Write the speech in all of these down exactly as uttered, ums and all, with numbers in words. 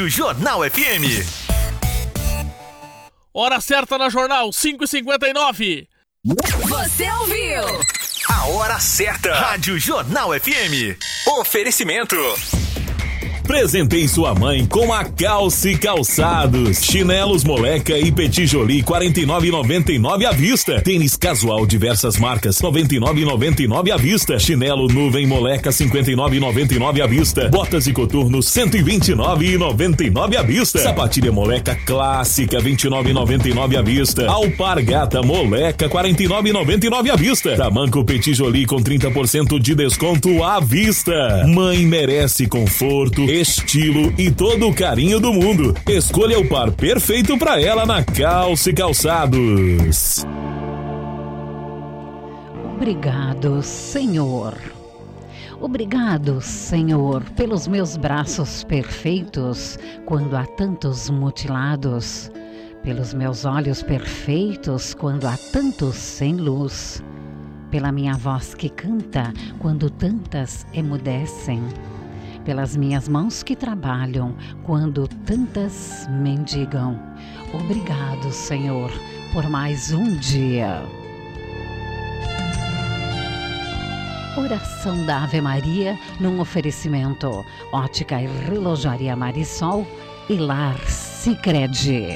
Jornal F M. Hora certa na Jornal, cinco e cinquenta e nove. Você ouviu? A hora certa. Rádio Jornal F M. Oferecimento. Presentei sua mãe com a Calce Calçados. Chinelos Moleca e Petit Jolie quarenta e nove reais e noventa e nove centavos à vista. Tênis casual diversas marcas noventa e nove reais e noventa e nove centavos à vista. Chinelo Nuvem Moleca cinquenta e nove reais e noventa e nove centavos à vista. Botas e coturnos cento e vinte e nove reais e noventa e nove centavos à vista. Sapatilha Moleca clássica vinte e nove reais e noventa e nove centavos à vista. Alpargata Moleca quarenta e nove reais e noventa e nove centavos à vista. Tamanco Petit Jolie com trinta por cento de desconto à vista. Mãe merece conforto, estilo e todo o carinho do mundo. Escolha o par perfeito para ela na Calce Calçados. Obrigado, Senhor. Obrigado, Senhor, pelos meus braços perfeitos quando há tantos mutilados, pelos meus olhos perfeitos quando há tantos sem luz, pela minha voz que canta quando tantas emudecem, pelas minhas mãos que trabalham quando tantas mendigam. Obrigado, Senhor, por mais um dia. Oração da Ave Maria num oferecimento Ótica e Relojaria Marisol e Lar Sicredi.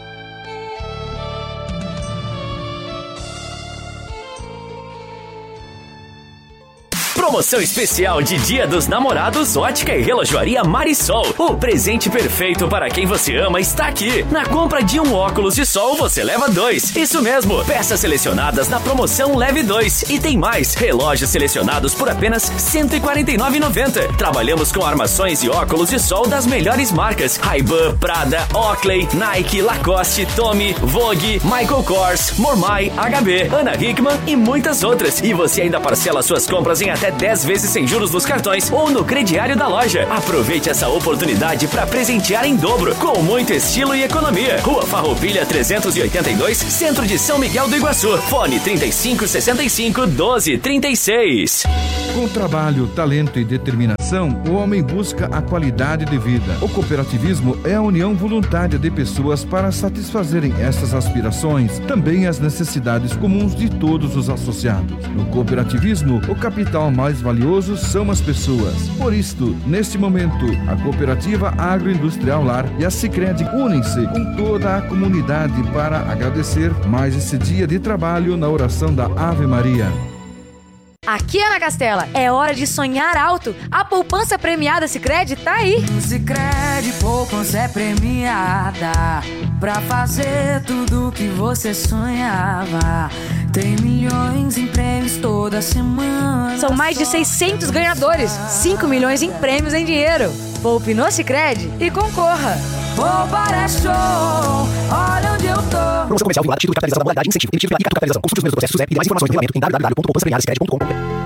Promoção especial de Dia dos Namorados Ótica e Relojoaria Marisol. O presente perfeito para quem você ama está aqui. Na compra de um óculos de sol, você leva dois. Isso mesmo, peças selecionadas na promoção leve dois. E tem mais, relógios selecionados por apenas cento e quarenta e nove reais e noventa centavos. Trabalhamos com armações e óculos de sol das melhores marcas: Ray-Ban, Prada, Oakley, Nike, Lacoste, Tommy, Vogue, Michael Kors, Mormai, H B, Ana Hickman e muitas outras. E você ainda parcela suas compras em até dez vezes sem juros nos cartões ou no crediário da loja. Aproveite essa oportunidade para presentear em dobro, com muito estilo e economia. Rua Farroupilha trezentos e oitenta e dois, Centro de São Miguel do Iguaçu. Fone trinta e cinco, sessenta e cinco, doze, trinta e seis. Com trabalho, talento e determinação, o homem busca a qualidade de vida. O cooperativismo é a união voluntária de pessoas para satisfazerem essas aspirações, também as necessidades comuns de todos os associados. No cooperativismo, o capital mais valioso são as pessoas. Por isto, neste momento, a Cooperativa Agroindustrial Lar e a Sicredi unem-se com toda a comunidade para agradecer mais esse dia de trabalho na oração da Ave Maria. Aqui, Ana Castela, é hora de sonhar alto. A poupança premiada Sicredi tá aí. Sicredi, poupança é premiada pra fazer tudo que você sonhava. Tem milhões em prêmios toda semana. São mais de seiscentos ganhadores, cinco milhões em prêmios em dinheiro. Poupe no Sicredi e concorra. Poupar é show, olha onde eu tô. Promoção comercial vinculada, título de capitalização da modalidade, incentivo, emitido pela capitalização. Consulte os meus processos e mais informações no regulamento em w w w ponto poupança premiada sicredi ponto com ponto b r.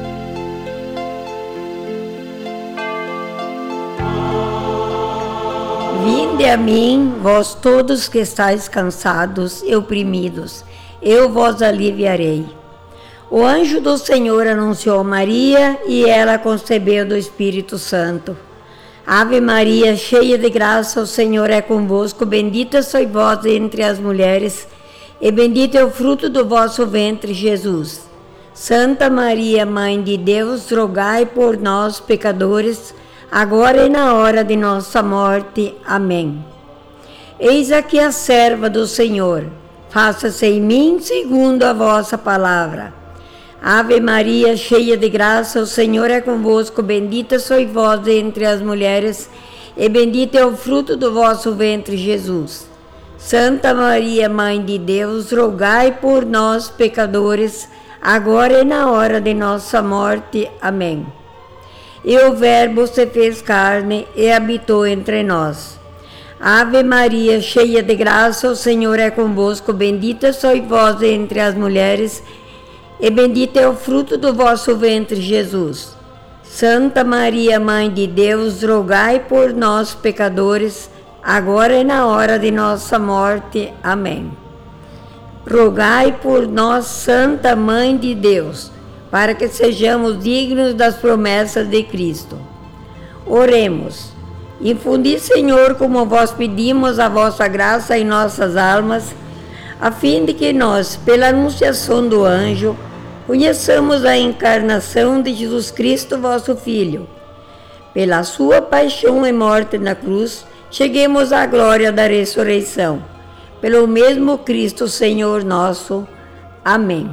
Vinde a mim, vós todos que estáis cansados e oprimidos, eu vos aliviarei. O anjo do Senhor anunciou a Maria e ela concebeu do Espírito Santo. Ave Maria, cheia de graça, o Senhor é convosco, bendita sois vós entre as mulheres, e bendito é o fruto do vosso ventre, Jesus. Santa Maria, Mãe de Deus, rogai por nós, pecadores, agora e na hora de nossa morte. Amém. Eis aqui a serva do Senhor, faça-se em mim segundo a vossa palavra. Ave Maria, cheia de graça, o Senhor é convosco, bendita sois vós entre as mulheres, e bendito é o fruto do vosso ventre, Jesus. Santa Maria, Mãe de Deus, rogai por nós, pecadores, agora e na hora de nossa morte. Amém. E o Verbo se fez carne e habitou entre nós. Ave Maria, cheia de graça, o Senhor é convosco, bendita sois vós entre as mulheres, e bendito é o fruto do vosso ventre, Jesus. Santa Maria, Mãe de Deus, rogai por nós, pecadores, agora e na hora de nossa morte. Amém. Rogai por nós, Santa Mãe de Deus, para que sejamos dignos das promessas de Cristo. Oremos. Infundi, Senhor, como vós pedimos, a vossa graça em nossas almas, a fim de que nós, pela anunciação do anjo, conheçamos a encarnação de Jesus Cristo, vosso Filho. Pela sua paixão e morte na cruz, cheguemos à glória da ressurreição. Pelo mesmo Cristo, Senhor nosso. Amém.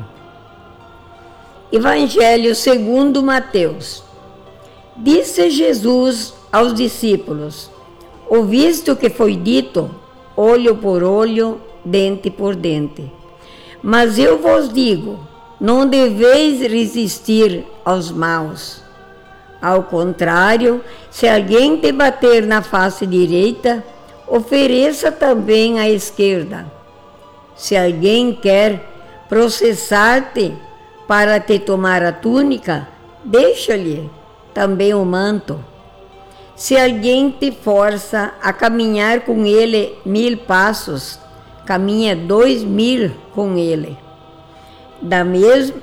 Evangelho segundo Mateus. Disse Jesus aos discípulos: ouviste o que foi dito, olho por olho, dente por dente. Mas eu vos digo, não deveis resistir aos maus. Ao contrário, se alguém te bater na face direita, ofereça também a esquerda. Se alguém quer processar-te para te tomar a túnica, deixa-lhe também o manto. Se alguém te força a caminhar com ele mil passos, caminha dois mil com ele. Da mesma,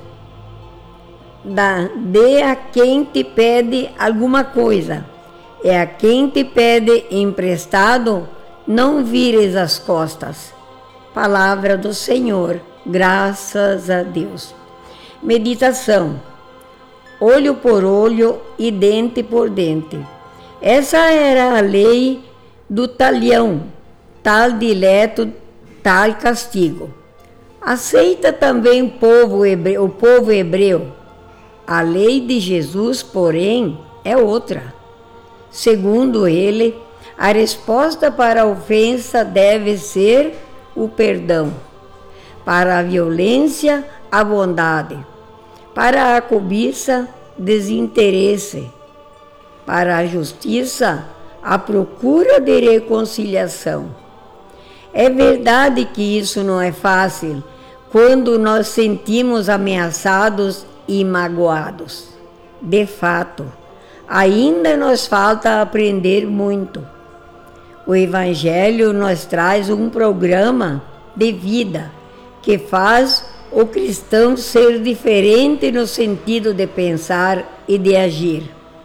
da, dê a quem te pede alguma coisa, e a quem te pede emprestado, não vires as costas. Palavra do Senhor, graças a Deus. Meditação: olho por olho e dente por dente. Essa era a lei do talião, tal dileto, tal castigo. Aceita também o povo hebreu, o povo hebreu. A lei de Jesus, porém, é outra. Segundo ele, a resposta para a ofensa deve ser o perdão. Para a violência, a bondade. Para a cobiça, desinteresse. Para a justiça, a procura de reconciliação. É verdade que isso não é fácil quando nós sentimos ameaçados e magoados. De fato, ainda nos falta aprender muito. O Evangelho nos traz um programa de vida que faz o cristão ser diferente no sentido de pensar e de agir.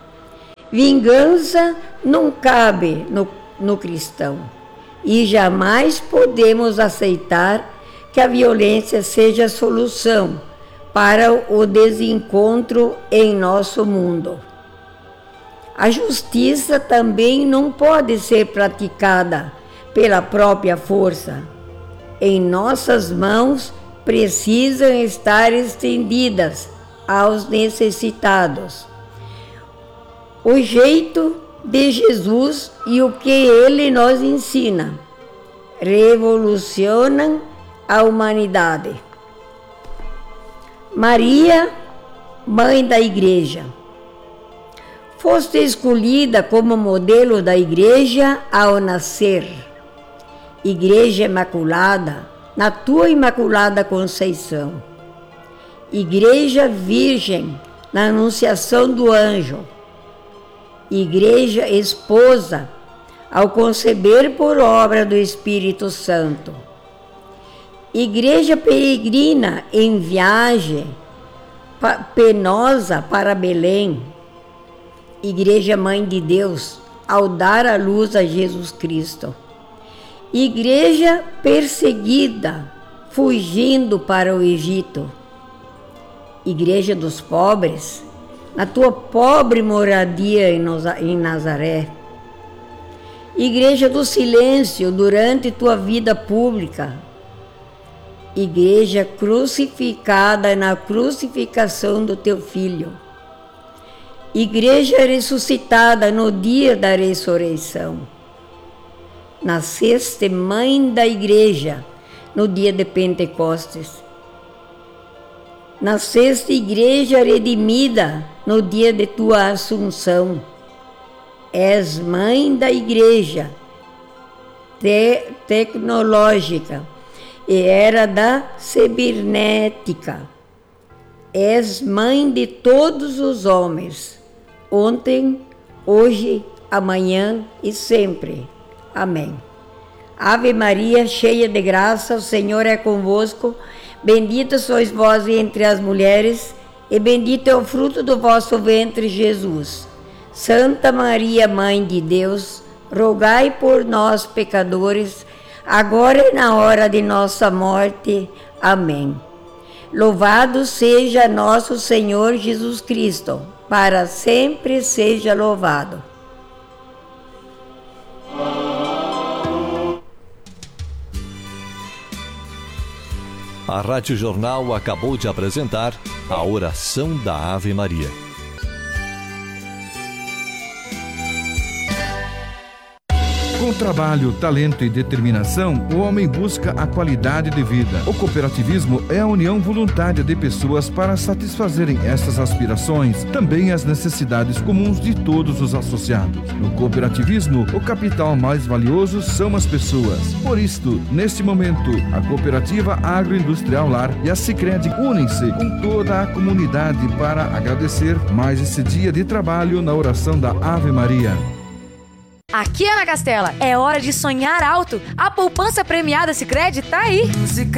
Vingança não cabe no, no cristão e jamais podemos aceitar que a violência seja a solução para o desencontro em nosso mundo. A justiça também não pode ser praticada pela própria força. Em nossas mãos precisam estar estendidas aos necessitados. O jeito de Jesus e o que ele nos ensina revolucionam a humanidade. Maria, mãe da Igreja. Foste escolhida como modelo da Igreja ao nascer. Igreja Imaculada, na tua Imaculada Conceição. Igreja Virgem, na Anunciação do Anjo. Igreja Esposa, ao conceber por obra do Espírito Santo. Igreja Peregrina em viagem penosa para Belém. Igreja Mãe de Deus, ao dar a luz a Jesus Cristo. Igreja perseguida, fugindo para o Egito. Igreja dos pobres, na tua pobre moradia em Nazaré. Igreja do silêncio durante tua vida pública. Igreja crucificada na crucificação do teu Filho. Igreja ressuscitada no dia da ressurreição. Nasceste mãe da Igreja no dia de Pentecostes. Nasceste Igreja redimida no dia de tua Assunção. És mãe da Igreja te tecnológica e era da cibernética. És mãe de todos os homens, ontem, hoje, amanhã e sempre. Amém. Ave Maria, cheia de graça, o Senhor é convosco. Bendita sois vós entre as mulheres, e bendito é o fruto do vosso ventre, Jesus. Santa Maria, Mãe de Deus, rogai por nós, pecadores, agora e na hora de nossa morte. Amém. Louvado seja nosso Senhor Jesus Cristo, para sempre seja louvado. A Rádio Jornal acabou de apresentar a oração da Ave Maria. Com trabalho, talento e determinação, o homem busca a qualidade de vida. O cooperativismo é a união voluntária de pessoas para satisfazerem essas aspirações, também as necessidades comuns de todos os associados. No cooperativismo, o capital mais valioso são as pessoas. Por isto, neste momento, a Cooperativa Agroindustrial Lar e a Sicredi unem-se com toda a comunidade para agradecer mais esse dia de trabalho na oração da Ave Maria. Aqui, Ana Castela, é hora de sonhar alto. A poupança premiada Sicredi tá aí.